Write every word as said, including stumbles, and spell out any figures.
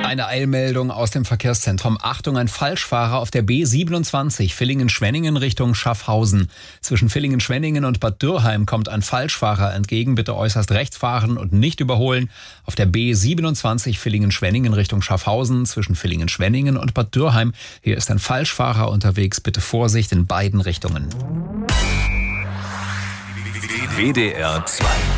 Eine Eilmeldung aus dem Verkehrszentrum. Achtung, ein Falschfahrer auf der B siebenundzwanzig Villingen-Schwenningen Richtung Schaffhausen. Zwischen Villingen-Schwenningen und Bad Dürrheim kommt ein Falschfahrer entgegen. Bitte äußerst rechts fahren und nicht überholen. Auf der B siebenundzwanzig Villingen-Schwenningen Richtung Schaffhausen zwischen Villingen-Schwenningen und Bad Dürrheim. Hier ist ein Falschfahrer unterwegs. Bitte Vorsicht in beiden Richtungen. W D R zwei